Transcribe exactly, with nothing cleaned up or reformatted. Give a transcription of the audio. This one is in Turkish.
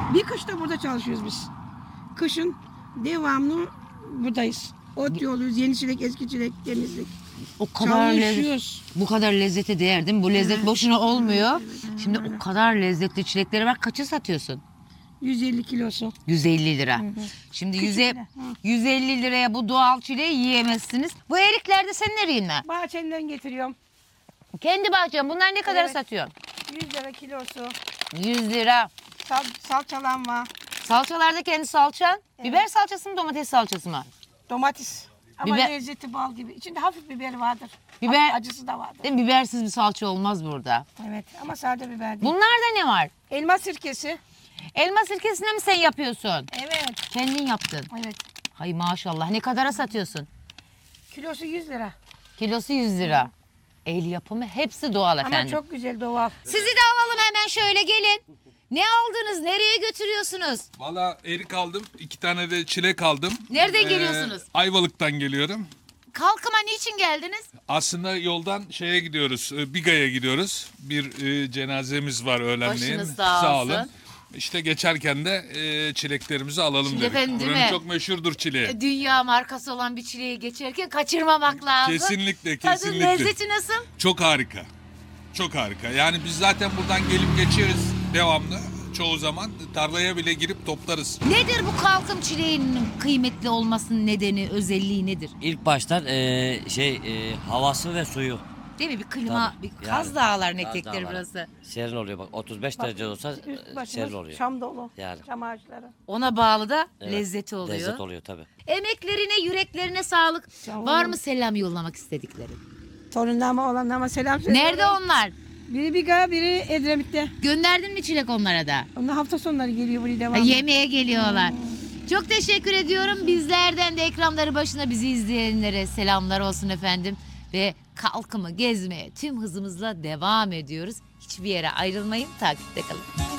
Bir kış da burada çalışıyoruz biz. Kışın devamlı buradayız. Ot yoluyuz, yeni çilek, eski çilek, temizlik. O kadar lezzet, Çalışıyoruz. bu kadar lezzete değer değil mi? Bu lezzet Evet. boşuna olmuyor. Evet. Şimdi o kadar lezzetli çilekleri var. Kaça satıyorsun? yüz elli kilosu. yüz elli lira. Şimdi Küçük yüz, bile, hı. yüz elli liraya bu doğal çileği yiyemezsiniz. Bu erikler de senin eriğin mi? Bahçenden getiriyorum. Kendi bahçem. Bunlar ne kadar Evet. satıyorsun? yüz lira kilosu. yüz lira. Sal, salçalan var. Salçalarda kendi salçan. Biber salçası mı, domates salçası mı? Domates. Ama Biber- lezzeti bal gibi. İçinde hafif biber vardır. Biber- Hafif acısı da vardır. Değil mi? Bibersiz bir salça olmaz burada. Evet ama sade biber değil. Bunlarda ne var? Elma sirkesi. Elma sirkesini mi sen yapıyorsun? Evet. Kendin yaptın. Evet. Hay maşallah. Ne kadara satıyorsun? Kilosu yüz lira. Kilosu yüz lira. El yapımı hepsi doğal efendim. Ama çok güzel doğal. Sizi de alalım hemen şöyle gelin. Ne aldınız? Nereye götürüyorsunuz? Valla erik aldım. iki tane de çilek aldım. Nereden geliyorsunuz? Ayvalık'tan geliyorum. Kalkıma niçin geldiniz? Aslında yoldan şeye gidiyoruz. e, Biga'ya gidiyoruz. Bir e, cenazemiz var öğlenleyin. Başınız sağ olsun. İşte geçerken de e, çileklerimizi alalım Şimdi dedik. efendim, değil Buranın mi? çok meşhurdur çileği. Dünya markası olan bir çileği geçerken kaçırmamak lazım. Kesinlikle, Tadın, kesinlikle. lezzeti nasıl? Çok harika. Çok harika. Yani biz zaten buradan gelip geçeriz devamlı. Çoğu zaman tarlaya bile girip toplarız. Nedir bu kalkım çileğinin kıymetli olmasının nedeni, özelliği nedir? İlk baştan e, şey e, havası ve suyu Değil mi? Bir klima, Tabii, bir yani. Kaz Dağları'nın Kaz etekleri Dağları. burası. serin oluyor. Bak otuz beş derece olsa Üst e, serin başımız oluyor. çam dolu. Yani. Çam ağaçları. Ona bağlı da Evet, lezzeti oluyor. Lezzet oluyor tabii. Emeklerine, yüreklerine sağlık. Sağ Var olun. mı selam yollamak istedikleri? Torunlarıma olanlarıma selam söylüyorum. Nerede onlar? Biri Biga, biri Edremit'te. Gönderdin mi çilek onlara da? Onlar hafta sonları geliyor buraya Ha, devamlı. yemeğe geliyorlar. Çok teşekkür ediyorum. Bizlerden de ekranları başına bizi izleyenlere selamlar olsun efendim. Ve kalkımı gezmeye tüm hızımızla devam ediyoruz. Hiçbir yere ayrılmayın, takipte kalın.